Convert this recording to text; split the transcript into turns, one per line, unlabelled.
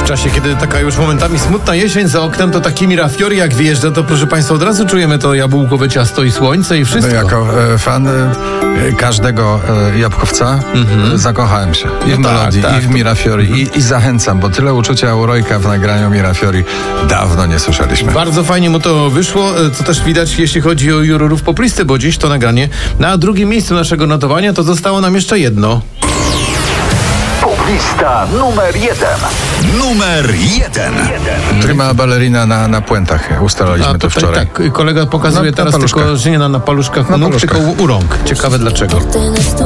W czasie, kiedy taka już momentami smutna jesień za oknem, to taki Mirafiori jak wjeżdża, to proszę Państwa, od razu czujemy to jabłkowe ciasto i słońce i wszystko.
No, jako fan każdego jabłkowca zakochałem się. I w melodii,
tak.
i w Mirafiori, i zachęcam, bo tyle uczucia u Rojka w nagraniu Mirafiori dawno nie słyszeliśmy.
Bardzo fajnie mu to wyszło, co też widać, jeśli chodzi o jurorów poplisty, bo dziś to nagranie na drugim miejscu naszego notowania to zostało nam jeszcze jedno.
Poplista numer 1. Numer 1.
Prima ballerina na puentach, ustalaliśmy to wczoraj.
Tak, kolega pokazuje
Na
teraz
paluszkach.
tylko, że nie na paluszkach u nóg, tylko u rąk. Ciekawe dlaczego.